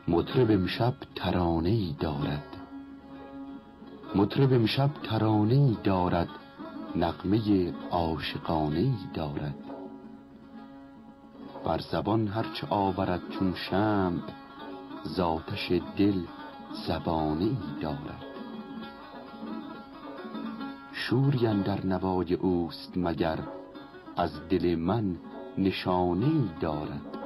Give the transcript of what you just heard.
مطرب امشب ترانه‌ای دارد، مطرب امشب ترانه‌ای دارد، نغمه عاشقانه‌ای دارد. بر زبان هرچه آورد چون شمع، ز آتش دل زبانه‌ای دارد. شوری اندر نوای اوست مگر، از دل من نشانه‌ای دارد.